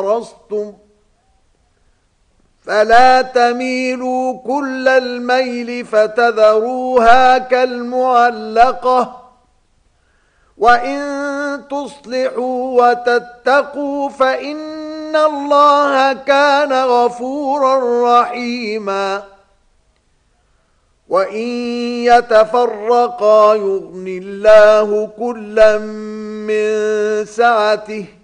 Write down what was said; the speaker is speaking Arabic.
حرصتم فلا تميلوا كل الميل فتذروها كالمعلقة وإن تصلحوا وتتقوا فإن الله كان غفورا رحيما وإن يتفرقا يغني الله كلا من سعته